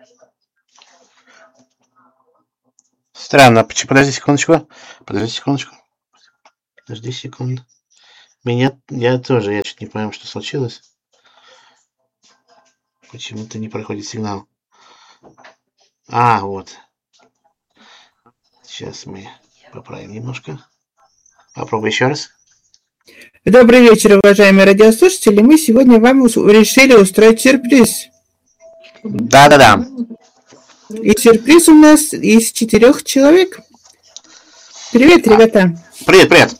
Странно. Подожди секундочку. Подожди секунду. Я чуть не понимаю, что случилось. Почему-то не проходит сигнал. Вот. Сейчас мы поправим немножко. Попробуй еще раз. Добрый вечер, уважаемые радиослушатели. Мы сегодня вам решили устроить сюрприз. Да. И сюрприз у нас из 4 человек. Привет, ребята. Привет.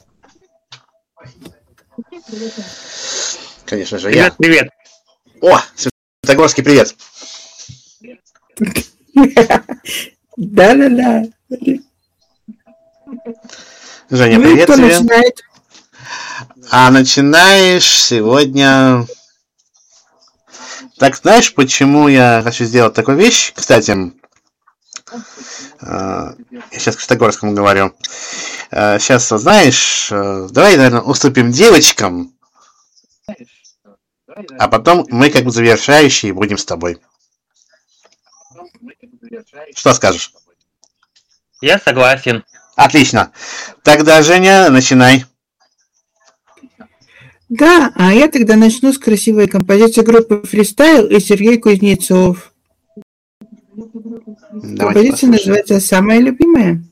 Конечно же, Привет. О, Светогорский привет. Да. Женя, привет тебе. Начинает? Начинаешь сегодня... Так, знаешь, почему я хочу сделать такую вещь? Кстати, я сейчас к Светогорскому говорю. Сейчас, знаешь, давай, наверное, уступим девочкам, а потом мы как бы завершающие будем с тобой. Что скажешь? Я согласен. Отлично. Тогда, Женя, начинай. Да, а я тогда начну с красивой композиции группы «Фристайл» и Сергей Кузнецов. Композиция называется «Самая любимая».